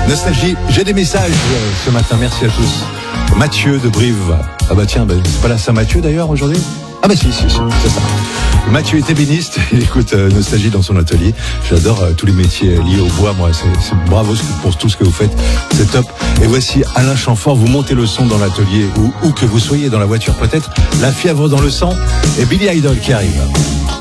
Nostalgie, j'ai des messages ce matin, merci à tous. Mathieu de Brive. Ah bah tiens, c'est pas la Saint-Mathieu d'ailleurs aujourd'hui ? Ah bah si, c'est ça. Mathieu est ébéniste, il écoute Nostalgie dans son atelier. J'adore tous les métiers liés au bois, moi, c'est bravo pour tout ce que vous faites, c'est top. Et voici Alain Chamfort, vous montez le son dans l'atelier, ou que vous soyez dans la voiture peut-être, la fièvre dans le sang, et Billy Idol qui arrive.